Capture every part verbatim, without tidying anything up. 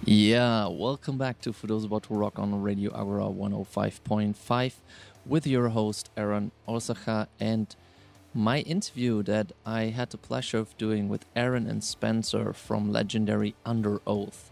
Yeah, welcome back to For Those About to Rock on Radio Agora one oh five point five with your host Aaron Orsacha, and my interview that I had the pleasure of doing with Aaron and Spencer from legendary Under Oath.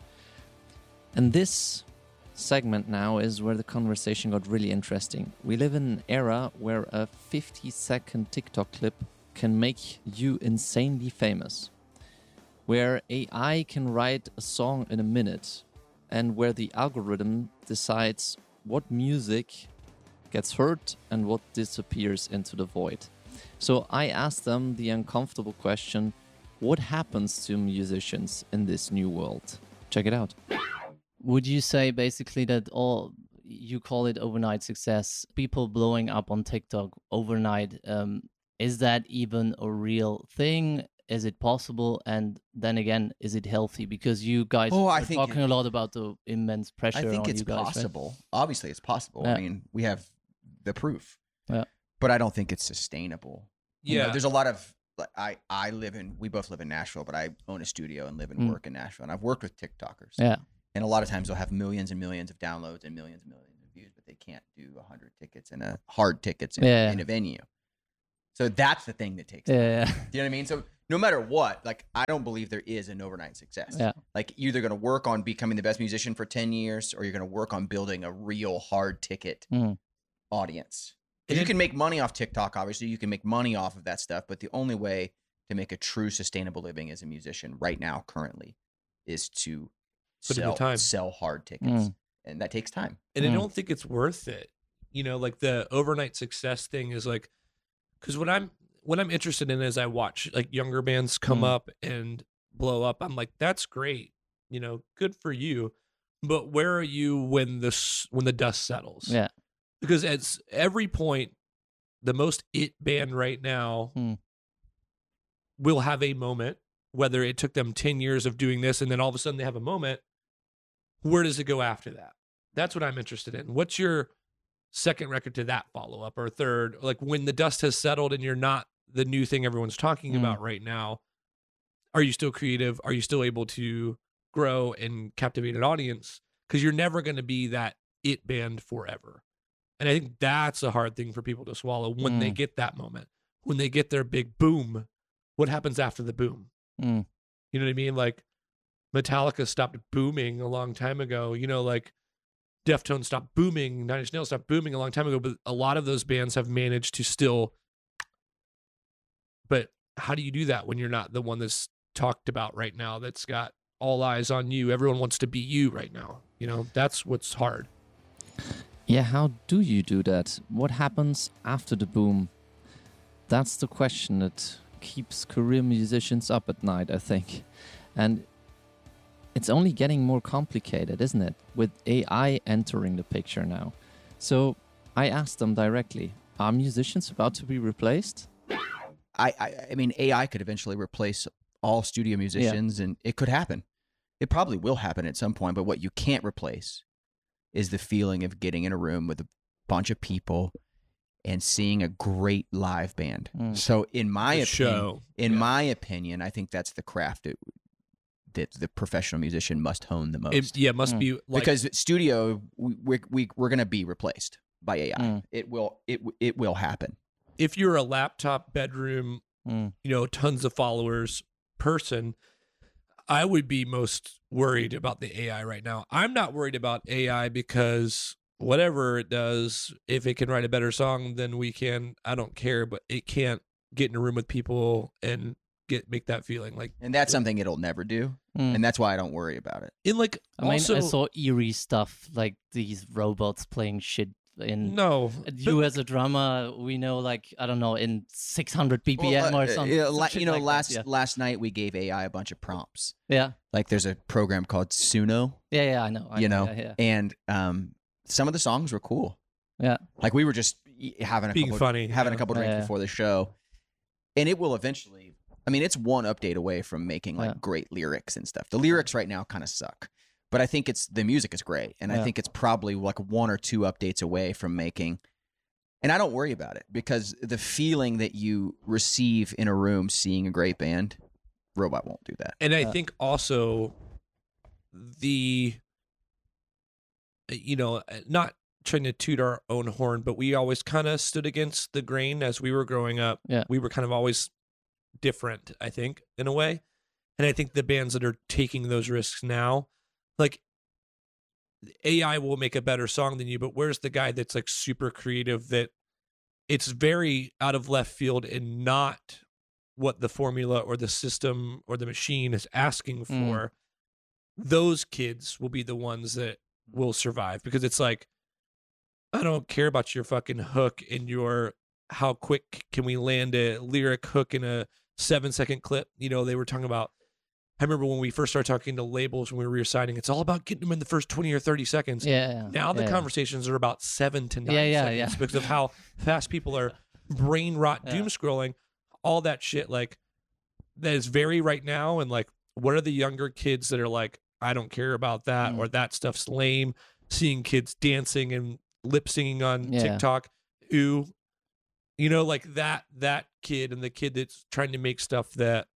And this segment now is where the conversation got really interesting. We live in an era where a fifty second TikTok clip can make you insanely famous, where A I can write a song in a minute, and where the algorithm decides what music gets heard and what disappears into the void. So I asked them the uncomfortable question, what happens to musicians in this new world? Check it out. Would you say basically that all, you call it overnight success, people blowing up on TikTok overnight, um, is that even a real thing? Is it possible? And then again, is it healthy? Because you guys oh, are I think talking it, a lot about the immense pressure on you guys. I think it's guys, possible. Right? Obviously, it's possible. Yeah. I mean, we have the proof. Yeah. But I don't think it's sustainable. You Yeah. know, there's a lot of, like, I, I live in, we both live in Nashville, but I own a studio and live and Mm. work in Nashville. And I've worked with TikTokers. Yeah. And a lot of times they'll have millions and millions of downloads and millions and millions of views, but they can't do one hundred tickets in a hard tickets in, Yeah. in a venue. So that's the thing that takes time. Yeah. Do you know what I mean? So no matter what, like, I don't believe there is an overnight success. Yeah. Like, you're either going to work on becoming the best musician for ten years, or you're going to work on building a real hard ticket Mm. audience. Because you can make money off TikTok, obviously. You can make money off of that stuff. But the only way to make a true sustainable living as a musician right now, currently, is to Put in the sell, time. sell hard tickets. Mm. And that takes time. And Mm. I don't think it's worth it. You know, like the overnight success thing is like, because what I'm what I'm interested in is I watch like younger bands come Mm. up and blow up. I'm like, that's great. You know, good for you. But where are you when this when the dust settles? Yeah. Because at every point, the most it band right now Mm. will have a moment, whether it took them ten years of doing this and then all of a sudden they have a moment. Where does it go after that? That's what I'm interested in. What's your second record to that follow up, or third? Like, when the dust has settled and you're not the new thing everyone's talking Mm. about right now, are you still creative? Are you still able to grow and captivate an audience? Because you're never going to be that it band forever. And I think that's a hard thing for people to swallow when they Mm. get that moment, when they get their big boom. What happens after the boom? Mm. You know what I mean? Like, Metallica stopped booming a long time ago. You know, like Deftones stopped booming, Nine Inch Nails stopped booming a long time ago. But a lot of those bands have managed to still. But how do you do that when you're not the one that's talked about right now? That's got all eyes on you. Everyone wants to be you right now. You know, that's what's hard. Yeah, how do you do that? What happens after the boom? That's the question that keeps career musicians up at night, I think. And it's only getting more complicated, isn't it? With A I entering the picture now. So I asked them directly, are musicians about to be replaced? I, I, I mean, A I could eventually replace all studio musicians, and it could happen. It probably will happen at some point, but what you can't replace is the feeling of getting in a room with a bunch of people and seeing a great live band. Mm. So in my The opinion, show. in Yeah. my opinion, I think that's the craft that, that the professional musician must hone the most. It, yeah, it must Mm. be like, Because studio, we, we, we, we're going to be replaced by A I. Mm. It will, it, it will happen. if you're a laptop bedroom, Mm. you know, tons of followers person, I would be most worried about the A I right now. I'm not worried about A I because whatever it does, if it can write a better song than we can, I don't care, but it can't get in a room with people and get make that feeling like And that's something it'll never do. Mm. And that's why I don't worry about it. in like I mean, also I saw eerie stuff like these robots playing shit in. no You as a drummer, we know, like, I don't know, in six hundred B P M Well, uh, or something. yeah, some la- shit you know, like that, last yeah. last night we gave A I a bunch of prompts. yeah, Like there's a program called Suno, yeah, yeah, I know. I you know, yeah, yeah. and um, some of the songs were cool. Yeah. Like we were just y- having a Being couple, funny, having yeah. a couple drinks Yeah. before the show, and it will eventually. I mean, it's one update away from making like Yeah. great lyrics and stuff. The lyrics right now kind of suck, but I think it's the music is great, and I Yeah. think it's probably like one or two updates away from making. And I don't worry about it because the feeling that you receive in a room seeing a great band, robot won't do that. And I Yeah. think also the, you know, not trying to toot our own horn, but we always kind of stood against the grain as we were growing up. Yeah. We were kind of always different, I think, in a way. And I think the bands that are taking those risks now, like A I will make a better song than you, but where's the guy that's like super creative that it's very out of left field and not what the formula or the system or the machine is asking for? Mm. Those kids will be the ones that will survive, because it's like, I don't care about your fucking hook and your how quick can we land a lyric hook in a seven second clip. You know, they were talking about, I remember when we first started talking to labels when we were signing, it's all about getting them in the first twenty or thirty seconds. Yeah. Now the yeah. conversations are about seven to nine Yeah, yeah, seconds yeah. because of how fast people are brain rot Yeah. doom scrolling, all that shit. Like, that is very right now. And like, what are the younger kids that are like, I don't care about that, Mm. or that stuff's lame. Seeing kids dancing and lip singing on Yeah. TikTok. Ooh, you know, like that, that kid and the kid that's trying to make stuff that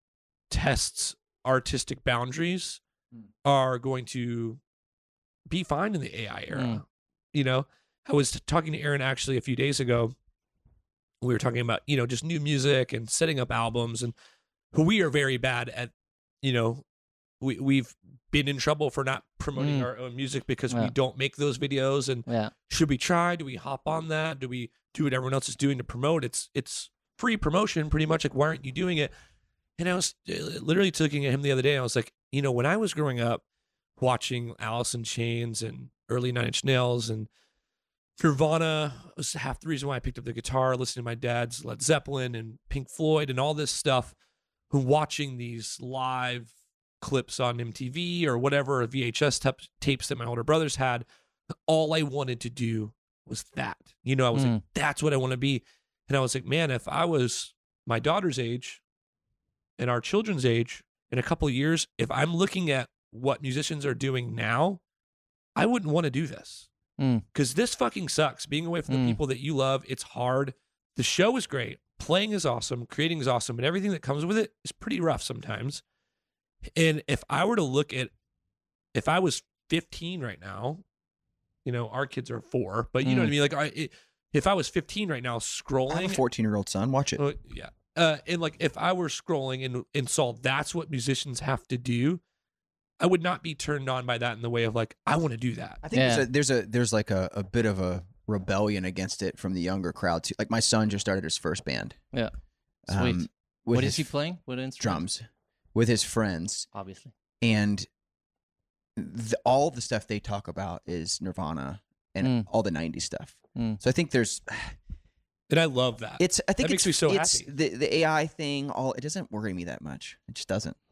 tests artistic boundaries Mm. are going to be fine in the A I era. Mm. You know, I was talking to Aaron actually a few days ago. We were talking about, you know, just new music and setting up albums, and we are very bad at, you know, we, we've been in trouble for not promoting Mm. our own music because we Yeah. don't make those videos. And Yeah. should we try? Do we hop on that? Do we do what everyone else is doing to promote? It's, it's free promotion pretty much. Like, why aren't you doing it? And I was literally looking at him the other day. I was like, you know, when I was growing up watching Alice in Chains and early Nine Inch Nails and Nirvana was half the reason why I picked up the guitar, listening to my dad's Led Zeppelin and Pink Floyd and all this stuff, watching these live clips on M T V or whatever, V H S tap- tapes that my older brothers had. All I wanted to do was that. You know, I was Mm. like, that's what I want to be. And I was like, man, if I was my daughter's age and our children's age in a couple of years, if I'm looking at what musicians are doing now, I wouldn't want to do this. Mm. Because this fucking sucks. Being away from the Mm. people that you love, it's hard. The show is great. Playing is awesome. Creating is awesome. And everything that comes with it is pretty rough sometimes. And if I were to look at, if I was fifteen right now, you know, our kids are four, but you know Mm. what I mean? Like, I, it, if I was fifteen right now I have scrolling, a fourteen-year-old son. Watch it. uh, yeah. Uh, and like, if I were scrolling and, and saw that's what musicians have to do, I would not be turned on by that in the way of like, I want to do that. I think Yeah. there's a there's a there's like a, a bit of a rebellion against it from the younger crowd too. Like my son just started his first band. Yeah. Sweet. um, with What his is he playing? What instrument? drums with his friends, Obviously. and the, all the stuff they talk about is Nirvana and Mm. all the nineties stuff. Mm. So I think there's And I love that. it's I think That it's makes me so it's happy. the the A I thing. All it doesn't worry me that much. It just doesn't.